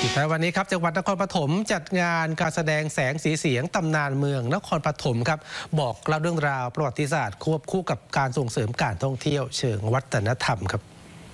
ในวันนี้ครับจังหวัดนครปฐมจัดงานการแสดงแสงสีเสียงตำนานเมืองนครปฐมครับบอกเล่าเรื่องราวประวัติศาสตร์ควบคู่กับการส่งเสริมการท่องเที่ยวเชิงวัฒนธรรมครับ